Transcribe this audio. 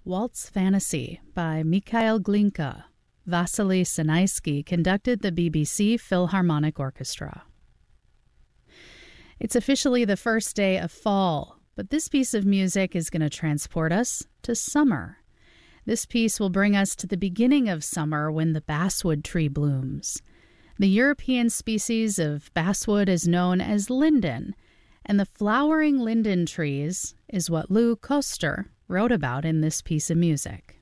Waltz Fantasy by Mikhail Glinka. Vasily Sinaisky conducted the BBC Philharmonic Orchestra. It's officially the first day of fall, but this piece of music is going to transport us to summer. This piece will bring us to the beginning of summer when the basswood tree blooms. The European species of basswood is known as linden, and the flowering linden trees is what Lou Koster wrote about in this piece of music.